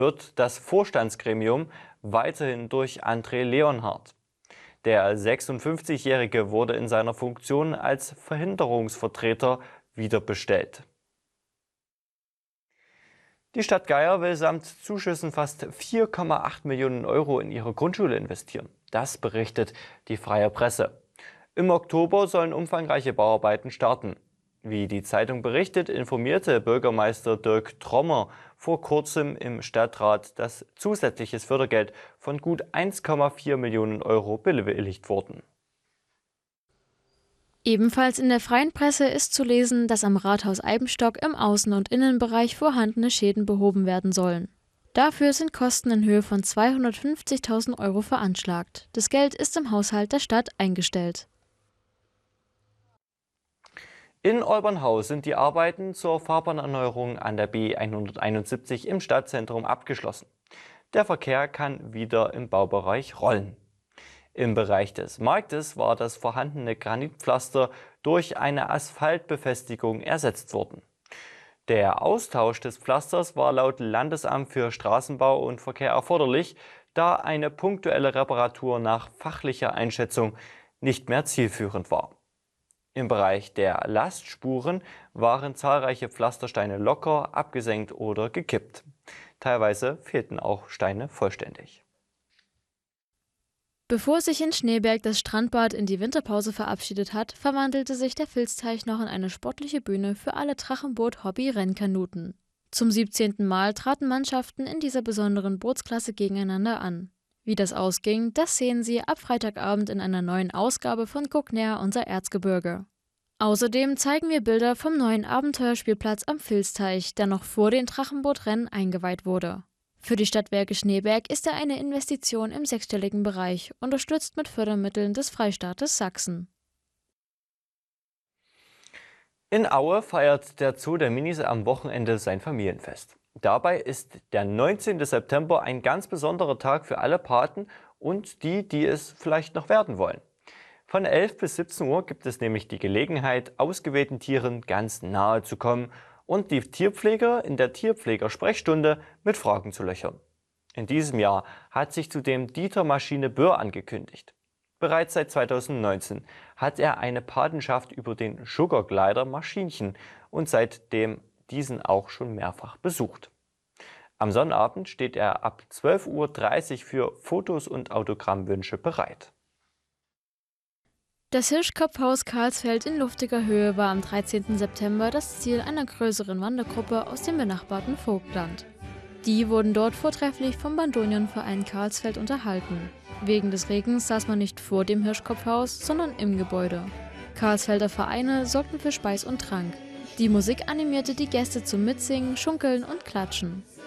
wird das Vorstandsgremium weiterhin durch André Leonhardt. Der 56-Jährige wurde in seiner Funktion als Verhinderungsvertreter wiederbestellt. Die Stadt Geier will samt Zuschüssen fast 4,8 Millionen Euro in ihre Grundschule investieren. Das berichtet die Freie Presse. Im Oktober sollen umfangreiche Bauarbeiten starten. Wie die Zeitung berichtet, informierte Bürgermeister Dirk Trommer vor kurzem im Stadtrat, dass zusätzliches Fördergeld von gut 1,4 Millionen Euro bewilligt wurden. Ebenfalls in der Freien Presse ist zu lesen, dass am Rathaus Eibenstock im Außen- und Innenbereich vorhandene Schäden behoben werden sollen. Dafür sind Kosten in Höhe von 250.000 Euro veranschlagt. Das Geld ist im Haushalt der Stadt eingestellt. In Olbernhau sind die Arbeiten zur Fahrbahnerneuerung an der B 171 im Stadtzentrum abgeschlossen. Der Verkehr kann wieder im Baubereich rollen. Im Bereich des Marktes war das vorhandene Granitpflaster durch eine Asphaltbefestigung ersetzt worden. Der Austausch des Pflasters war laut Landesamt für Straßenbau und Verkehr erforderlich, da eine punktuelle Reparatur nach fachlicher Einschätzung nicht mehr zielführend war. Im Bereich der Lastspuren waren zahlreiche Pflastersteine locker, abgesenkt oder gekippt. Teilweise fehlten auch Steine vollständig. Bevor sich in Schneeberg das Strandbad in die Winterpause verabschiedet hat, verwandelte sich der Vilsteich noch in eine sportliche Bühne für alle Drachenboot-Hobby-Rennkanuten. Zum 17. Mal traten Mannschaften in dieser besonderen Bootsklasse gegeneinander an. Wie das ausging, das sehen Sie ab Freitagabend in einer neuen Ausgabe von Guck näher unser Erzgebirge. Außerdem zeigen wir Bilder vom neuen Abenteuerspielplatz am Vilsteich, der noch vor den Drachenbootrennen eingeweiht wurde. Für die Stadtwerke Schneeberg ist er eine Investition im sechsstelligen Bereich, unterstützt mit Fördermitteln des Freistaates Sachsen. In Aue feiert der Zoo der Minis am Wochenende sein Familienfest. Dabei ist der 19. September ein ganz besonderer Tag für alle Paten und die, die es vielleicht noch werden wollen. Von 11 bis 17 Uhr gibt es nämlich die Gelegenheit, ausgewählten Tieren ganz nahe zu kommen und die Tierpfleger in der Tierpflegersprechstunde mit Fragen zu löchern. In diesem Jahr hat sich zudem Dieter Maschine Böhr angekündigt. Bereits seit 2019 hat er eine Patenschaft über den Sugar Glider Maschinchen und seitdem diesen auch schon mehrfach besucht. Am Sonnabend steht er ab 12:30 Uhr für Fotos und Autogrammwünsche bereit. Das Hirschkopfhaus Karlsfeld in luftiger Höhe war am 13. September das Ziel einer größeren Wandergruppe aus dem benachbarten Vogtland. Die wurden dort vortrefflich vom Bandonionverein Karlsfeld unterhalten. Wegen des Regens saß man nicht vor dem Hirschkopfhaus, sondern im Gebäude. Karlsfelder Vereine sorgten für Speis und Trank. Die Musik animierte die Gäste zum Mitsingen, Schunkeln und Klatschen.